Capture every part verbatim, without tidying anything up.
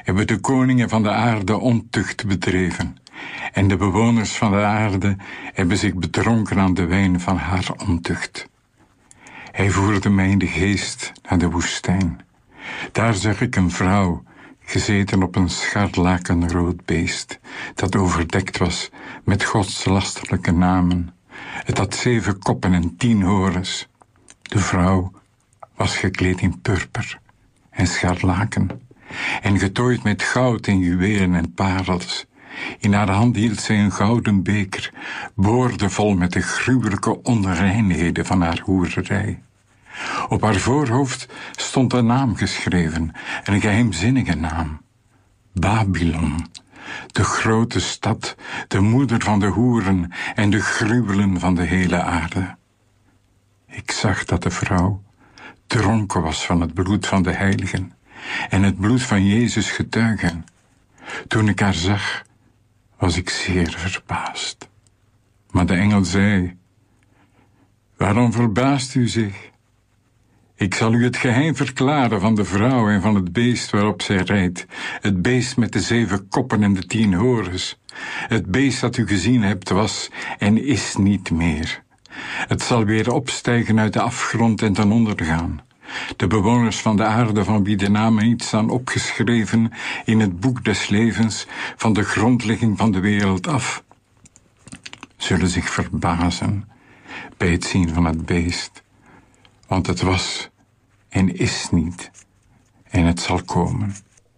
hebben de koningen van de aarde ontucht bedreven. En de bewoners van de aarde hebben zich bedronken aan de wijn van haar ontucht. Hij voerde mij in de geest naar de woestijn. Daar zag ik een vrouw, gezeten op een scharlakenrood beest, dat overdekt was met godslasterlijke namen. Het had zeven koppen en tien horens. De vrouw was gekleed in purper en scharlaken en getooid met goud en juwelen en parels. In haar hand hield zij een gouden beker, boordevol met de gruwelijke onreinheden van haar hoererij. Op haar voorhoofd stond een naam geschreven, een geheimzinnige naam. Babylon, de grote stad, de moeder van de hoeren en de gruwelen van de hele aarde. Ik zag dat de vrouw dronken was van het bloed van de heiligen en het bloed van Jezus getuigen. Toen ik haar zag, was ik zeer verbaasd. Maar de engel zei: waarom verbaast u zich? Ik zal u het geheim verklaren van de vrouw en van het beest waarop zij rijdt. Het beest met de zeven koppen en de tien horens. Het beest dat u gezien hebt was en is niet meer. Het zal weer opstijgen uit de afgrond en ten onder gaan. De bewoners van de aarde, van wie de namen niet staan opgeschreven in het boek des levens van de grondlegging van de wereld af, zullen zich verbazen bij het zien van het beest. Want het was en is niet, en het zal komen.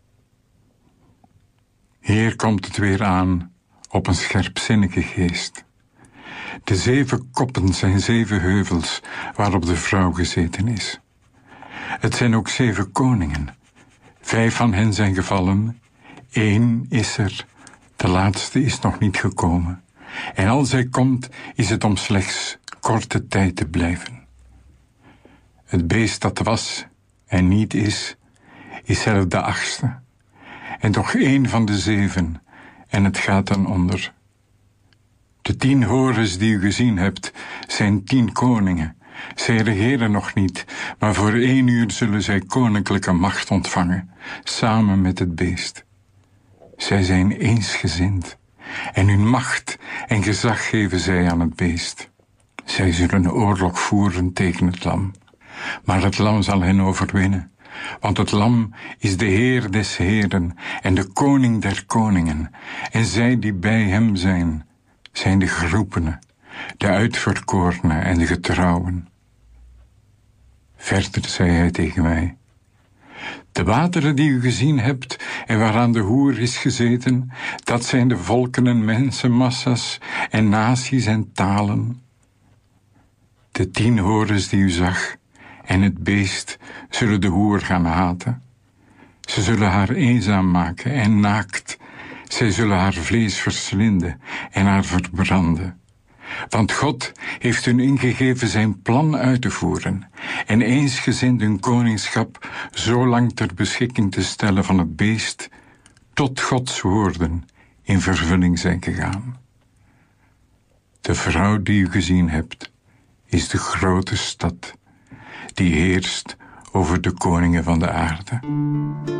Hier komt het weer aan op een scherpzinnige geest. De zeven koppen zijn zeven heuvels waarop de vrouw gezeten is. Het zijn ook zeven koningen. Vijf van hen zijn gevallen, één is er, de laatste is nog niet gekomen. En als hij komt, is het om slechts korte tijd te blijven. Het beest dat was en niet is, is zelf de achtste. En toch één van de zeven, en het gaat dan onder. De tien horens die u gezien hebt, zijn tien koningen. Zij regeren nog niet, maar voor één uur zullen zij koninklijke macht ontvangen, samen met het beest. Zij zijn eensgezind, en hun macht en gezag geven zij aan het beest. Zij zullen oorlog voeren tegen het lam. Maar het lam zal hen overwinnen, want het lam is de Heer des Heeren en de koning der koningen, en zij die bij hem zijn, zijn de geroepenen, de uitverkorenen en de getrouwen. Verder zei hij tegen mij: de wateren die u gezien hebt en waaraan de hoer is gezeten, dat zijn de volken en mensenmassa's en naties en talen. De tien horens die u zag en het beest zullen de hoer gaan haten. Ze zullen haar eenzaam maken en naakt. Zij zullen haar vlees verslinden en haar verbranden. Want God heeft hun ingegeven zijn plan uit te voeren en eensgezind hun koningschap zo lang ter beschikking te stellen van het beest, tot Gods woorden in vervulling zijn gegaan. De vrouw die u gezien hebt, is de grote stad die heerst over de koningen van de aarde.